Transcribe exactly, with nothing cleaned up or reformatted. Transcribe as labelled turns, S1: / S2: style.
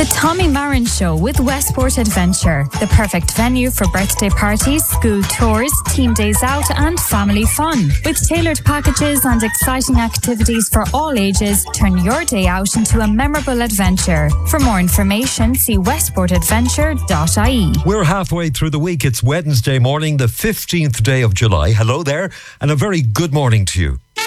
S1: The Tommy Marin Show with Westport Adventure, the perfect venue for birthday parties, school tours, team days out and family fun. With tailored packages and exciting activities for all ages, turn your day out into a memorable adventure. For more information, see westport adventure dot I E.
S2: We're halfway through the week. It's Wednesday morning, the fifteenth day of July. Hello there, and a very good morning to you.